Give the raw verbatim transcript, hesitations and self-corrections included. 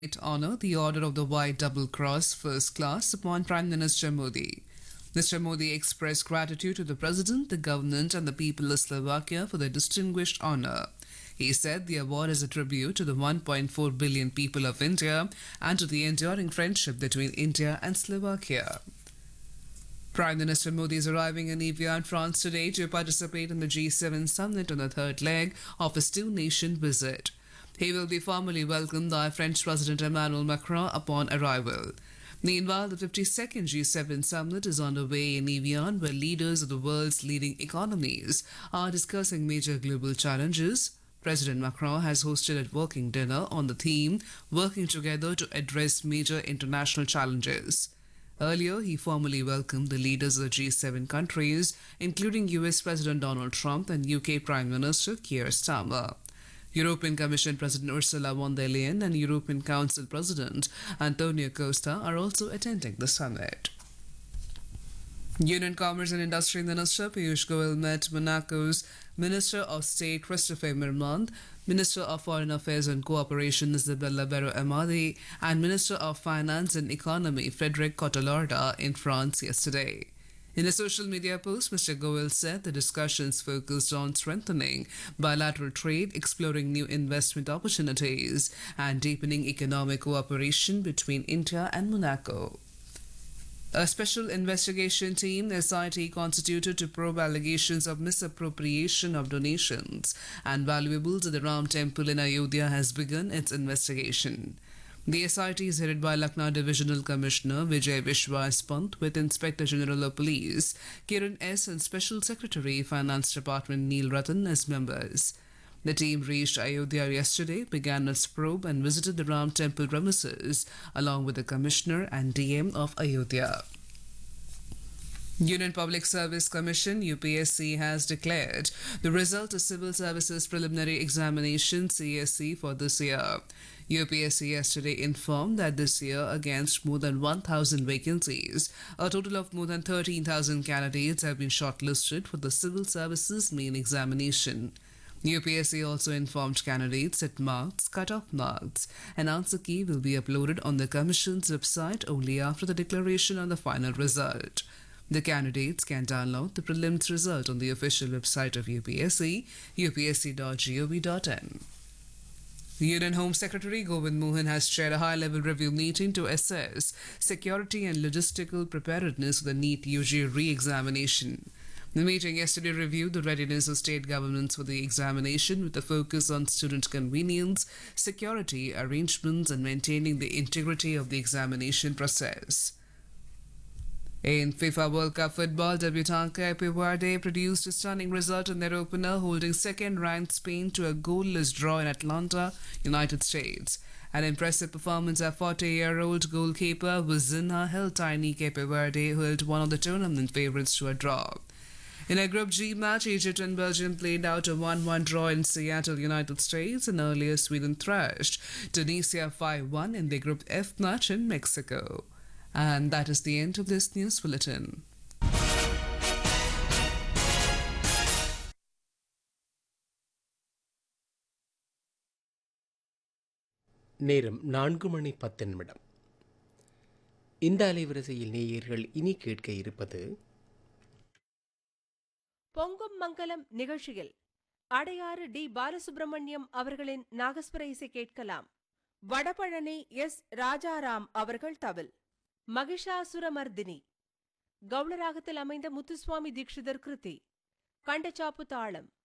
It honor the Order of the White Double Cross First Class upon Prime Minister Modi. Mister Modi expressed gratitude to the President, the government, and the people of Slovakia for their distinguished honor. He said the award is a tribute to the one point four billion people of India and to the enduring friendship between India and Slovakia. Prime Minister Modi is arriving in Evian, France today to participate in the G seven summit on the third leg of his two-nation visit. He will be formally welcomed by French President Emmanuel Macron upon arrival. Meanwhile, the fifty-second G seven summit is underway in Evian, where leaders of the world's leading economies are discussing major global challenges. President Macron has hosted a working dinner on the theme Working Together to Address Major International Challenges. Earlier, he formally welcomed the leaders of the G seven countries, including U S President Donald Trump and U K Prime Minister Keir Starmer. European Commission President Ursula von der Leyen and European Council President Antonio Costa are also attending the summit. Union Commerce and Industry Minister Piyush Goyal met Monaco's Minister of State Christophe Mermond, Minister of Foreign Affairs and Cooperation Isabella Bero Amadi, and Minister of Finance and Economy Frederic Cotellorda in France yesterday. In a social media post, Mister Goyal said the discussions focused on strengthening bilateral trade, exploring new investment opportunities, and deepening economic cooperation between India and Monaco. A special investigation team, S I T, constituted to probe allegations of misappropriation of donations and valuables at the Ram Temple in Ayodhya has begun its investigation. The S I T is headed by Lucknow Divisional Commissioner Vijay Vishwas Pant with Inspector General of Police Kiran S and Special Secretary Finance Department Neil Ratan as members. The team reached Ayodhya yesterday, began its probe and visited the Ram Temple premises along with the Commissioner and D M of Ayodhya. Union Public Service Commission U P S C has declared the result of Civil Services Preliminary Examination C S C for this year. U P S C yesterday informed that this year, against more than one thousand vacancies, a total of more than thirteen thousand candidates have been shortlisted for the Civil Services main examination. U P S C also informed candidates that marks, cut-off marks, and answer key will be uploaded on the Commission's website only after the declaration on the final result. The candidates can download the prelims result on the official website of U P S C, u p s c dot gov dot in. Union Home Secretary Govind Mohan has chaired a high-level review meeting to assess security and logistical preparedness of the NEET U G re-examination. The meeting yesterday reviewed the readiness of state governments for the examination with a focus on student convenience, security arrangements, and maintaining the integrity of the examination process. In FIFA World Cup football, debutant Cape Verde produced a stunning result in their opener, holding second-ranked Spain to a goalless draw in Atlanta, United States. An impressive performance of forty-year-old goalkeeper Vizinha held tiny Cape Verde, who held one of the tournament favourites to a draw. In a Group G match, Egypt and Belgium played out a one one draw in Seattle, United States, and earlier Sweden thrashed Tunisia five one in the Group F match in Mexico. And that is the end of this news bulletin. நேரம் நான்கு மணி பத்து நிமிடம். இந்த அலைவரிசையில் நேயர்கள் இனி கேட்க இருப்பது பொங்கும் மங்கலம் நிகழ்ச்சியில் அடையாறு டி பாலசுப்ரமணியம் அவர்களின் நாகஸ்வர இசை கேட்கலாம். வடபழனி எஸ் ராஜாராம் அவர்கள் தவில், மகிஷாசுரமர்தினி கவுளராகத்தில் அமைந்த முத்துசுவாமி தீட்சிதர் கிருதி, கண்டச்சாப்பு தாளம்.